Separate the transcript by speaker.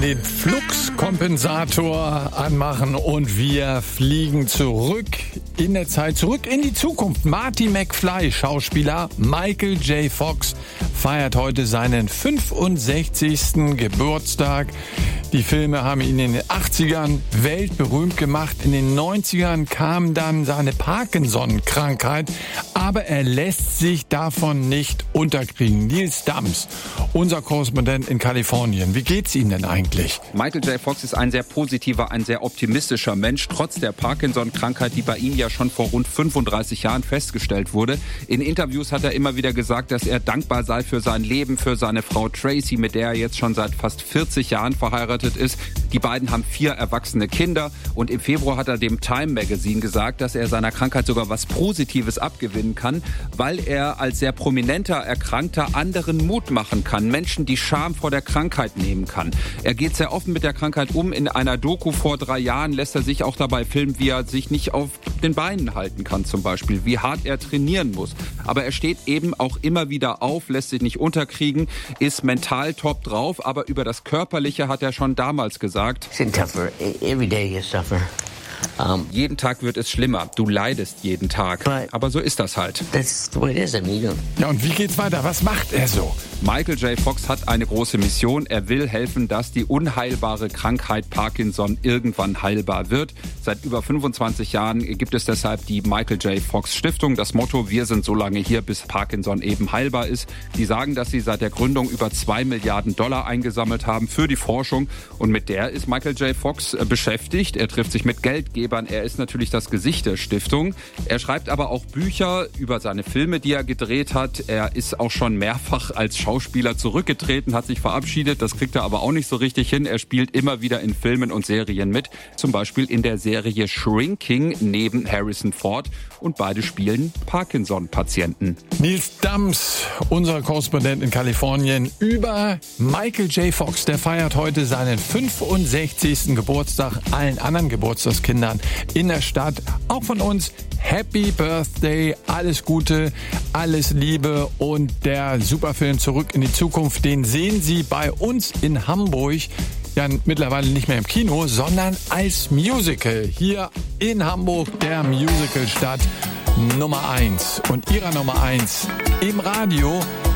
Speaker 1: Den Fluxkompensator anmachen und wir fliegen zurück in der Zeit, zurück in die Zukunft. Marty McFly, Schauspieler, Michael J. Fox feiert heute seinen 65. Geburtstag. Die Filme haben ihn in den 80ern weltberühmt gemacht. In den 90ern kam dann seine Parkinson-Krankheit, aber er lässt sich davon nicht unterkriegen. Nils Dams, unser Korrespondent in Kalifornien. Wie geht's ihm denn eigentlich?
Speaker 2: Michael J. Fox ist ein sehr positiver, ein sehr optimistischer Mensch, trotz der Parkinson-Krankheit, die bei ihm ja schon vor rund 35 Jahren festgestellt wurde. In Interviews hat er immer wieder gesagt, dass er dankbar sei für sein Leben, für seine Frau Tracy, mit der er jetzt schon seit fast 40 Jahren verheiratet ist. Die beiden haben 4 erwachsene Kinder und im Februar hat er dem Time Magazine gesagt, dass er seiner Krankheit sogar was Positives abgewinnen kann, weil er als sehr prominenter Erkrankter anderen Mut machen kann, Menschen die Scham vor der Krankheit nehmen kann. Er geht sehr offen mit der Krankheit um. In einer Doku vor 3 Jahren lässt er sich auch dabei filmen, wie er sich nicht auf den Beinen halten kann zum Beispiel, wie hart er trainieren muss. Aber er steht eben auch immer wieder auf, lässt sich nicht unterkriegen, ist mental top drauf, aber über das Körperliche hat er schon damals gesagt.
Speaker 3: Every day you suffer.
Speaker 2: Jeden Tag wird es schlimmer. Du leidest jeden Tag. Aber so ist das halt.
Speaker 3: That's the way it is.
Speaker 1: Ja, und wie geht's weiter? Was macht er so?
Speaker 2: Michael J. Fox hat eine große Mission. Er will helfen, dass die unheilbare Krankheit Parkinson irgendwann heilbar wird. Seit über 25 Jahren gibt es deshalb die Michael J. Fox Stiftung. Das Motto: Wir sind so lange hier, bis Parkinson eben heilbar ist. Die sagen, dass sie seit der Gründung über $2 Milliarden eingesammelt haben für die Forschung. Und mit der ist Michael J. Fox beschäftigt. Er trifft sich mit Geldgebern. Er ist natürlich das Gesicht der Stiftung. Er schreibt aber auch Bücher über seine Filme, die er gedreht hat. Er ist auch schon mehrfach als Schauspieler zurückgetreten, hat sich verabschiedet. Das kriegt er aber auch nicht so richtig hin. Er spielt immer wieder in Filmen und Serien mit. Zum Beispiel in der Serie Shrinking neben Harrison Ford. Und beide spielen Parkinson-Patienten.
Speaker 1: Nils Dams, unser Korrespondent in Kalifornien, über Michael J. Fox. Der feiert heute seinen 65. Geburtstag. Allen anderen Geburtstagskindern in der Stadt, auch von uns, Happy Birthday, alles Gute, alles Liebe und der Superfilm Zurück in die Zukunft, den sehen Sie bei uns in Hamburg. Ja, mittlerweile nicht mehr im Kino, sondern als Musical. Hier in Hamburg, der Musicalstadt Nummer 1. Und Ihrer Nummer 1 im Radio